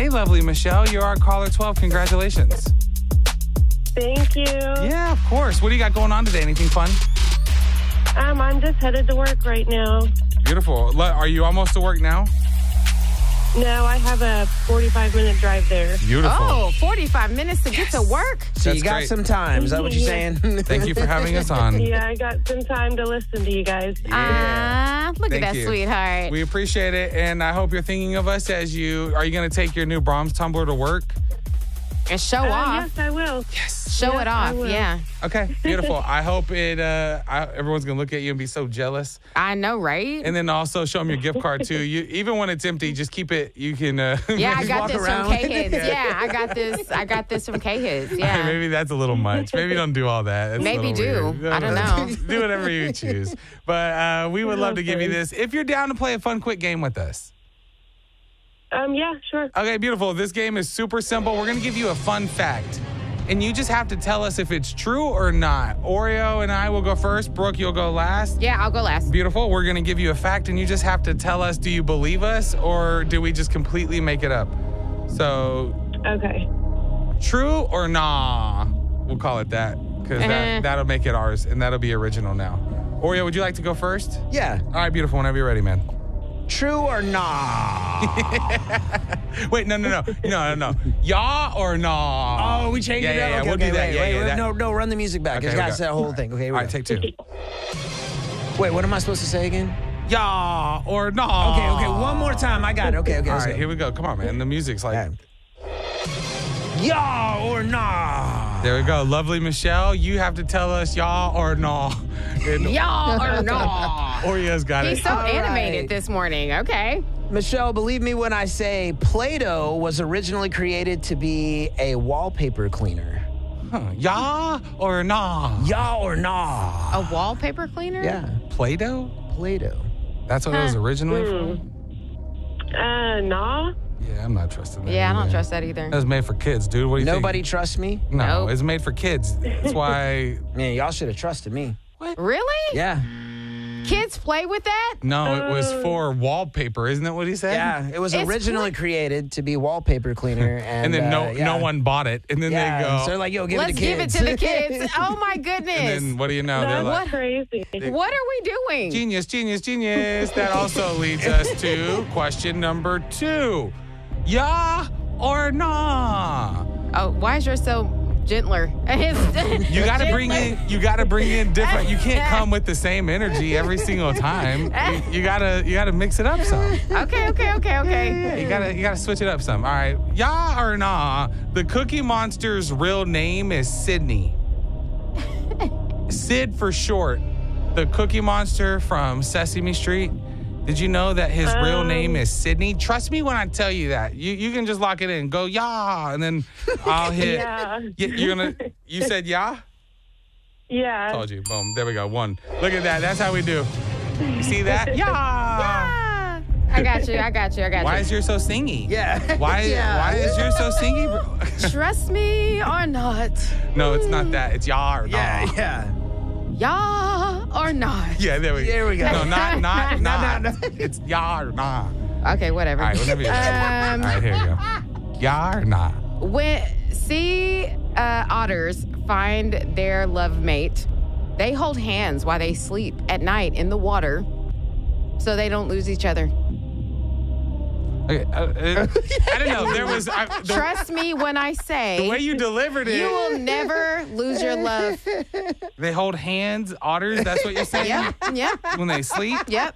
Hey, lovely Michelle. You're our caller 12. Congratulations. Thank you. Yeah, of course. What do you got going on today? Anything fun? I'm just headed to work right now. Beautiful. Are you almost to work now? No, I have a 45-minute drive there. Beautiful. Oh, 45 minutes to get to work? So That's you got great. some time. Is that what you're saying? Thank you for having us on. Yeah, I got some time to listen to you guys. Look at Thank that you. sweetheart. We appreciate it, and I hope you're thinking of us as you... Are you going to take your new Brahms tumbler to work? And show off. Yes, I will. Show Yes, it I off. will. Yeah. Okay, beautiful. I hope everyone's going to look at you and be so jealous. I know, right? And then also show them your gift card, too. Even when it's empty, just keep it. You can... Yeah, I got walk this around. from K-Hits. Yeah, I got this from K-Hits. Yeah. Maybe that's a little much. Maybe don't do all that. That's a Maybe little do. weird. I don't know. Do whatever you choose. But we would love to give you this. If you're down to play a fun, quick game with us. Yeah, sure. Okay, beautiful. This game is super simple. We're going to give you a fun fact. And you just have to tell us if it's true or not. Oreo and I will go first. Brooke, you'll go last. Yeah, I'll go last. Beautiful. We're going to give you a fact, and you just have to tell us, do you believe us, or do we just completely make it up? So, Okay. true or nah? We'll call it that, because that'll make it ours, and that'll be original now. Oreo, would you like to go first? Yeah. All right, beautiful. Whenever you're ready, man. True or nah? Wait, no. Yeah or nah? Oh, we changed it up? Yeah, Okay, we'll do that. wait, no, run the music back. Okay, It's here got we to go. say the whole thing. Okay, here we All right, go. take two. Wait, what am I supposed to say again? Yeah or nah? Okay, one more time. I got it. Okay, All let's right, go. here we go. Come on, man. The music's like... Yeah. Yeah or nah? There we go. Lovely Michelle, you have to tell us yeah or nah. Yeah or no? Oreo's got He's it. so All animated right. this morning. Okay. Michelle, believe me when I say Play-Doh was originally created to be a wallpaper cleaner. Yeah or nah? Yeah or nah? A wallpaper cleaner? Yeah, Play-Doh? Play-Doh. That's what it was originally from? Nah. Yeah, I'm not trusting that. Yeah, I don't either. trust that either. That was made for kids, dude. What do you Nobody think? trusts me? No, Nope. it's made for kids. That's why... Man, y'all should have trusted me. Really? Yeah. Kids play with that? No, it was for wallpaper. Isn't that what he said? Yeah, it was It's originally created to be wallpaper cleaner, And and, then yeah. no one bought it. And then Yeah, they go... so they're like, yo, give Let's it to give it kids. to the kids. Oh my goodness. and then what do you know? They're That's like... crazy. What are we doing? Genius. That also leads us to question number 2. Yeah or nah? Oh, why is yours so gentler? You got to bring in different. You can't come with the same energy every single time. You gotta mix it up some. Okay. You gotta switch it up some. All right. Yeah or nah? The Cookie Monster's real name is Sydney. Sid for short. The Cookie Monster from Sesame Street. Did you know that his real name is Sydney? Trust me when I tell you that. You can just lock it in. Go, yeah, and then I'll hit. Yeah. You said yeah? Yeah. Told you. Boom. There we go. 1. Look at that. That's how we do. You see that? Yeah. Ah, I got you. Why is yours so singy? Yeah. Why is yours so singy, bro? Trust me or not? No, it's not that. It's ya or nah. Yeah. Yeah or not? Yeah, there we go. There we go. No, not. No. It's ya or nah. Okay, whatever. All right, whenever you're ready. All right, here you go. Ya or nah? When sea otters find their love mate, they hold hands while they sleep at night in the water so they don't lose each other. Okay, I don't know. There was Trust me when I say the way you delivered it. you will never lose your love. They hold hands, otters. That's what you're saying. Yep. When they sleep. They're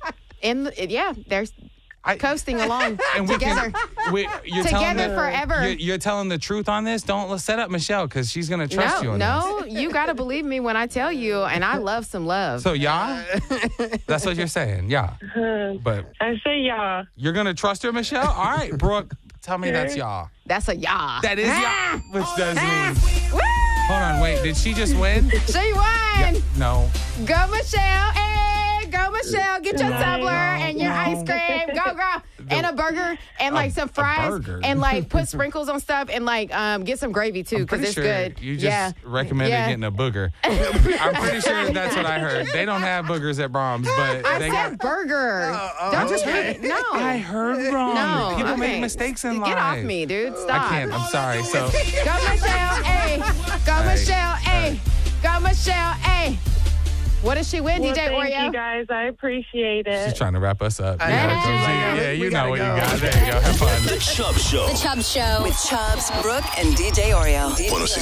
coasting along And we together. You're Together telling forever. You're telling the truth on this. Don't set up Michelle because she's gonna trust you on this. No, you got to believe me when I tell you, and I love some love. So yeah, that's what you're saying. Yeah, but I say yeah. you're gonna trust her, Michelle. All right, Brooke, tell me that's y'all. That's a yeah. That is y'all, which does mean. Woo! Hold on, wait. Did she just win? She won. No. Go, Michelle. Hey, go, Michelle. Michelle, get your tumbler and your ice cream. Go, girl. And a burger and like some fries burger. and like put sprinkles on stuff and like get some gravy too because it's good. You just recommended getting a booger. I'm pretty sure that's what I heard. They don't have boogers at Brahms, but I they said got. burger. Don't no. I heard wrong. No, People okay. make mistakes in life. Get off me, dude. Stop. I can't. I'm sorry. So Go, Michelle. A. Go, Michelle. A. Go, Michelle. A. What does she win, Well, DJ thank Oreo? you guys. I appreciate it. she's trying to wrap us up. know. You We know gotta what you go. got. There you go. Have fun. The Chubb Show. The Chubb Show with Chubbs, Brooke, and DJ Oreo.